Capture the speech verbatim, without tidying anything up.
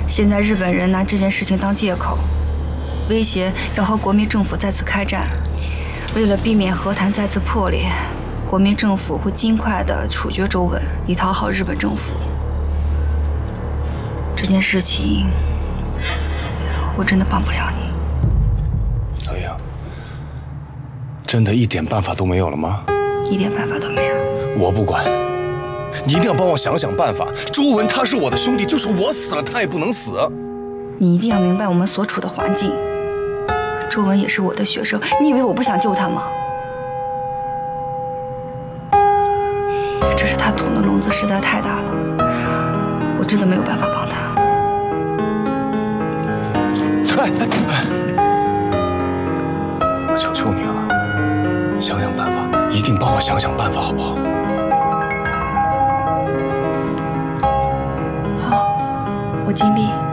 现在日本人拿这件事情当借口，威胁要和国民政府再次开战。为了避免和谈再次破裂，国民政府会尽快地处决周文，以讨好日本政府。这件事情，我真的帮不了你。 德英，真的一点办法都没有了吗？ 一点办法都没有。 我不管。 你一定要帮我想想办法。周文他是我的兄弟，就是我死了他也不能死。 你一定要明白我们所处的环境。周文也是我的学生，你以为我不想救他吗？只是他捅的笼子实在太大了，我真的没有办法帮他。 哎哎，我求求你了，想想办法，一定帮我想想办法，好不好？ 我尽力。